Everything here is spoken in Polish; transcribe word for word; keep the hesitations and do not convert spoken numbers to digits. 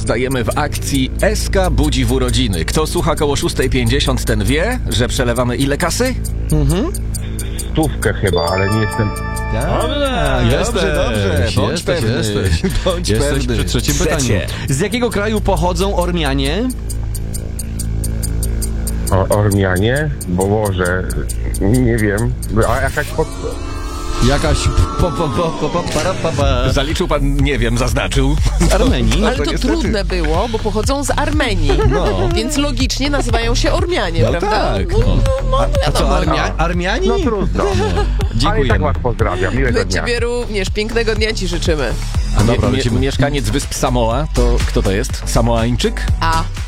rozdajemy w akcji S K budzi w urodziny. Kto słucha koło szósta pięćdziesiąt, ten wie, że przelewamy ile kasy? Mhm. Stówkę chyba, ale nie jestem... Dobrze, Jesteś, dobrze, dobrze. Bądź jesteś, pewny. jesteś. Bądź Jesteś pewny. przy trzecim pytaniu. Trzecie. Z jakiego kraju pochodzą Ormianie? O, Ormianie? Bo może... Nie wiem. A jakaś... Pod... Jakaś... Po, po, po, po, po, para, pa, pa. Zaliczył pan, nie wiem, zaznaczył. Z Armenii? Ale to niestety. trudne było, bo pochodzą z Armenii, No. więc logicznie nazywają się Ormianie, No prawda? tak. No, no, no, A co, wiadomo. Armia, Armiani? No trudno. Ale i tak Dziękujemy. was pozdrawiam. Miłego My dnia. ciebie również. Pięknego dnia ci życzymy. A Dobra, mie- lecimy. mieszkaniec wysp Samoa, to kto to jest? Samoańczyk? A.